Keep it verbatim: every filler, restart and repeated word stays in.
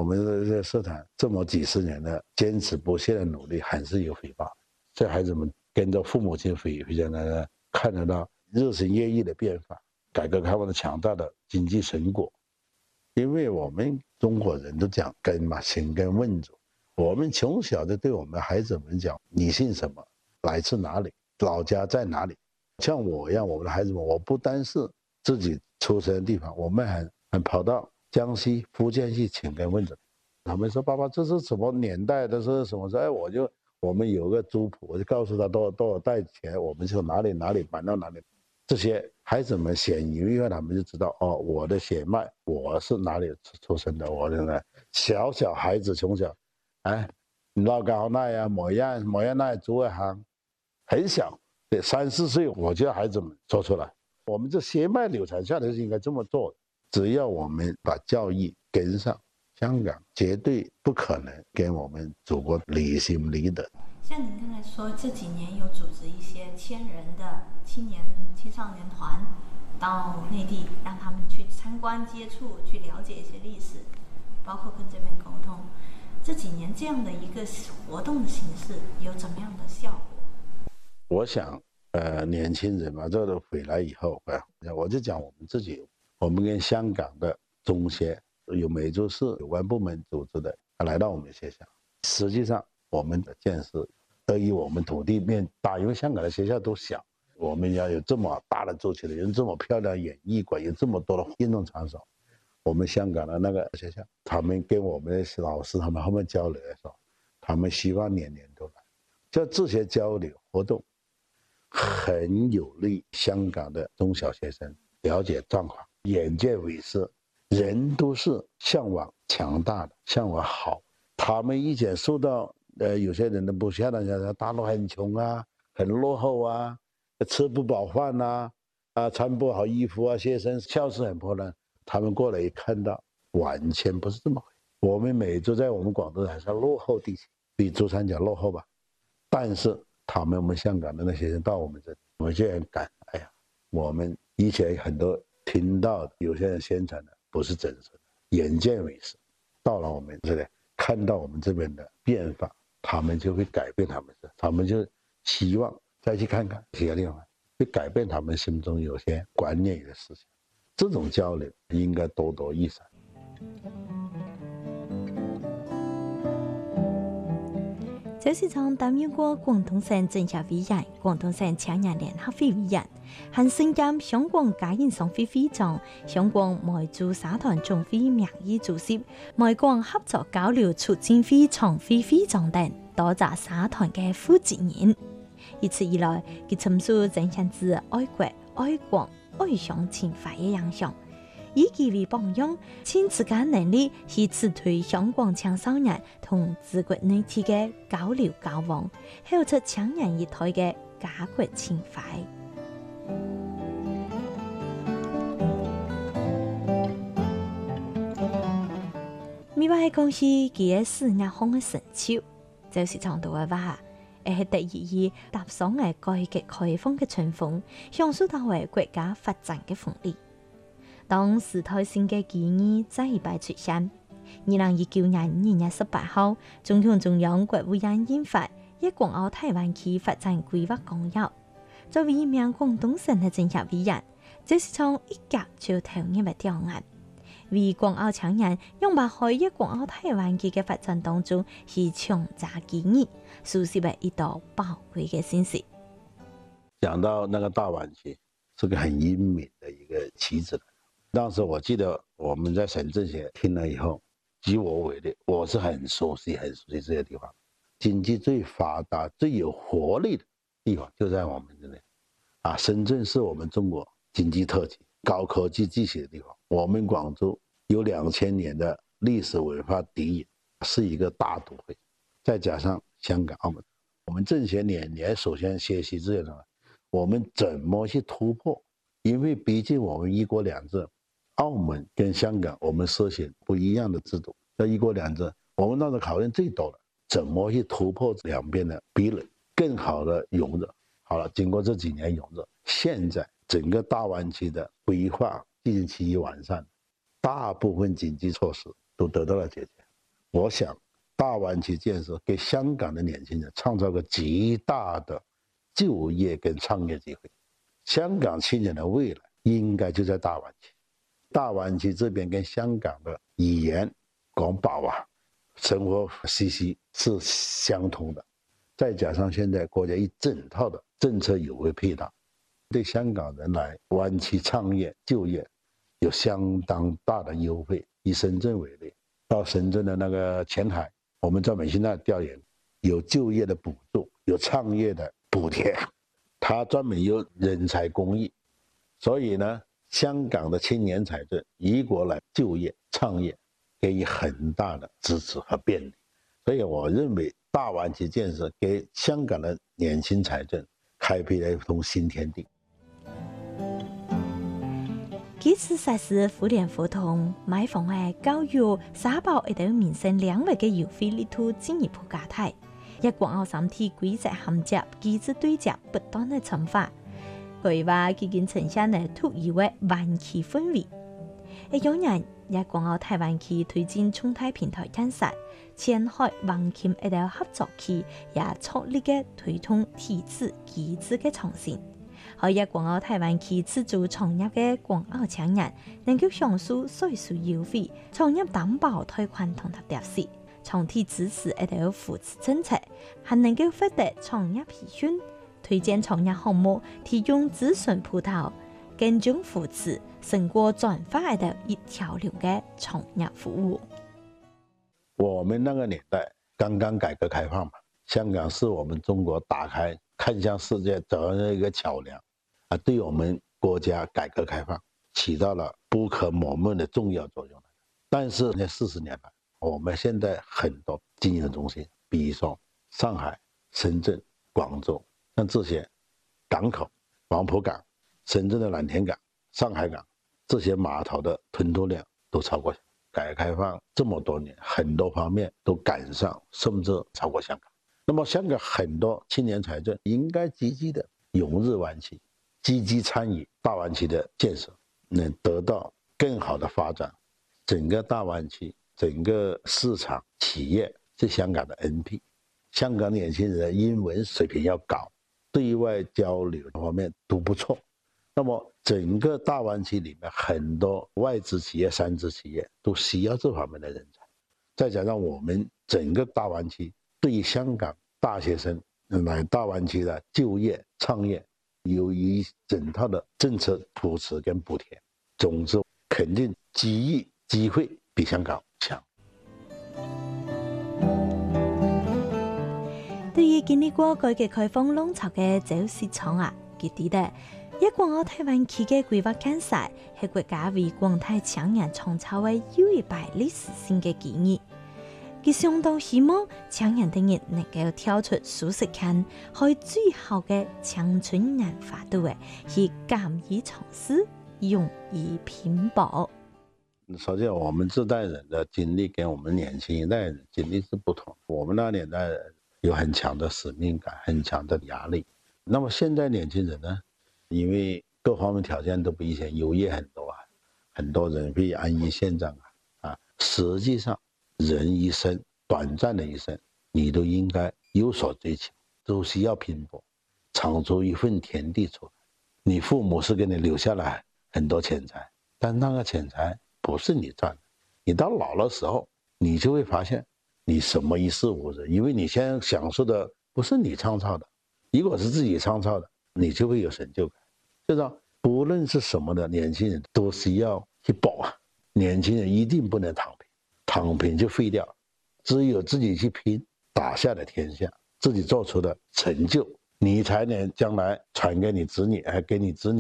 我们的这个社团这么几十年的坚持不懈的努力，还是有回报。这孩子们跟着父母亲回回家呢，看得到日新月异的变化，改革开放的强大的经济成果。因为我们中国人都讲根嘛，寻根问祖。我们从小就对我们孩子们讲，你姓什么，来自哪里，老家在哪里。像我一样，我们的孩子们，我不单是自己出生的地方，我们还还跑到江西、福建去寻根问祖。他们说：“爸爸，这是什么年代的？是什么时候？”哎，我就我们有个族谱，我就告诉他多少多少代前，我们从哪里哪里搬到哪里。这些孩子们显而易见，他们就知道哦，我的血脉，我是哪里出生的。我的呢，小小孩子从小，哎，老高那样模样模样那做一行，很小，对，三四岁，我叫孩子们说出来。我们这血脉流传下来是应该这么做的。只要我们把教育跟上，香港绝对不可能跟我们祖国离心离德。 像您刚才说，这几年有组织一些千人的青年青少年团到内地，让他们去参观、接触、去了解一些历史，包括跟这边沟通。这几年这样的一个活动的形式有怎么样的效果？ 我想，呃，年轻人嘛，这都回来以后，啊，我就讲我们自己，我们跟香港的中学有梅州市有关部门组织的，来到我们学校，实际上我们的见识得以我们土地面大，因为香港的学校都小，我们要有这么大的足球的，有这么漂亮的演艺馆，有这么多的运动场所。我们香港的那个学校，他们跟我们的老师他们后面交流的时候，他们希望年年都来。就这些交流活动，很有利香港的中小学生了解状况，眼界为实，人都是向往强大的，向往好。他们以前受到呃有些人的不孝的，讲大陆很穷啊，很落后啊，吃不饱饭呐，啊穿不好衣服啊，学生校舍很破烂。他们过来一看到，完全不是这么回事。我们梅州在我们广东还是落后地区，比珠三角落后吧。但是他们我们香港的那些人到我们这里，我们就很感，哎呀，我们以前很多听到的有些人宣传的不是真实的，眼见为实。到了我们这里，看到我们这边的变化，他们就会改变他们的，他们就希望再去看看其他地方，会改变他们心中有些观念与思想。这种交流应该多多益善。 周市长担任过廣東省政協委員、廣東省青年聯合會委員，還身兼香港家園商會會長、香港梅州社團總會名譽主席、梅廣合作交流促進會常會會長等多個社團嘅負責人。一直以來，佢從事正向之愛國、愛港、愛鄉情懷嘅影響，以其為榜樣，盡自家能力去辭退香港青少年同自國內地嘅交流交往，構出青年一代嘅家國情懷。咪話係講是佢嘅事業上嘅成就，就是長度嘅話。而係第二意踏上係改革開放嘅春風，享受到為國家發展嘅紅利。當時代性嘅建議再一擺出現，二零一九年二月十八號，中共中央國務院印發《粵港澳大灣區發展規劃綱要》。作為一名廣東省嘅政協委員，就是從一腳就投入嘅調案。為港澳青年用把喺粵港澳大灣區嘅發展當中是強加建議，樹立了一道寶貴嘅信息。 講到那個大灣區，是個很英明的一個旗子。當時我記得我們在省政協聽了以後，以我為例，我是很熟悉、很熟悉這些地方。經濟最發達、最有活力的地方就在我們這裡。啊，深圳是我們中國經濟特區、高科技聚集的地方。我們廣州有兩千年的歷史文化底蘊，是一個大都會。再加上香港、澳門，我們政協年年首先學習這些，我們怎麼去突破？因為畢竟我們一國兩制，澳門跟香港我們實行不一樣的制度。那一國兩制，我們當時考驗最多的，怎麼去突破兩邊的壁壘，更好的融入。好了，經過這幾年融入，現在整個大灣區的規劃進行趨於完善，大部分經濟措施都得到了解決。 我想大湾区建设给香港的年轻人创造个极大的就业跟创业机会。香港青年的未来应该就在大湾区。大湾区这边跟香港的语言、广宝啊、生活息息是相通的，再加上现在国家一整套的政策优惠配套，对香港人来湾区创业就业有相当大的优惠。以深圳为例，到深圳的那个前海，我们在美心那调研，有就业的补助，有创业的补贴，它专门有人才公益。所以呢，香港的青年财政移过来就业创业，给予很大的支持和便利。所以我认为大湾区建设给香港的年轻财政开辟了一通新天地。 基础设施互聯互通，買房嘅教育、社保一啲民生兩類嘅優惠力度進一步加大。一國澳三體規則銜接、機制對接不斷嘅深化，可以話已經呈現咗獨有嘅灣區氛圍。一樣人，一國澳大灣區推進生態平台建設，前海灣區一條合作區也促力嘅推動體制機制嘅創新。可以廣澳大灣區自主創業嘅廣澳青年能夠享受稅收優惠、創業擔保貸款同特特色，長期支持一條扶持政策，還能夠獲得創業培訓、推薦創業項目、提供諮詢輔導、跟蹤扶持、成果轉化的一條龍嘅創業服務。 我們那個年代剛剛改革開放嘛，香港是我們中國打開看向世界走的一個橋樑啊，對我們國家改革開放起到了不可磨滅的重要作用。但是呢，四十年來，我們現在很多金融中心，比如說上海、深圳、廣州，像這些港口，黃埔港、深圳的藍田港、上海港，這些碼頭的吞吐量都超過改革開放這麼多年，很多方面都趕上，甚至超過香港。那麼香港很多青年財政應該積極的融入灣區，積極參與大灣區的建設，能得到更好的發展。整個大灣區，整個市場企業是香港的 N P， 香港年輕人的英文水平要高，對外交流方面都不錯。那麼整個大灣區裡面很多外資企業、三資企業都需要這方面的人才，再加上我們整個大灣區對於香港大學生來大灣區的就業創業有一整套的政策扶持跟補貼，總之肯定機遇機會比香港強。 對於經歷過改革開放浪潮嘅走市場啊，佢哋咧一廣澳大灣區嘅規劃建設係國家為廣大青年創造嘅又一擺歷史性嘅機遇。佢相當希望青年等人能夠跳出舒適圈，去最後嘅青春年華度嘅，去敢於嘗試，勇於拼搏。 首先，我們這代人的經歷跟我們年輕一代人經歷是不同。我們那年代有很強的使命感，很強的壓力。那麼現在年輕人呢，因為各方面條件都比以前優越很多啊，很多人會安於現狀啊。啊，實際上人一生短暫的一生，你都應該有所追求，都需要拼搏，闖出一份天地出來。你父母是給你留下來很多錢財，但那個錢財不是你賺的，你到老的時候，你就會發現你什麼一事無成，因為你現在享受的不是你創造的，如果是自己創造的，你就會有成就感。就說不論是什麼的年輕人都需要去搏啊，年輕人一定不能躺平，躺平就廢掉，只有自己去拼，打下了天下，自己做出的成就，你才能將來傳給你子女，還給你子女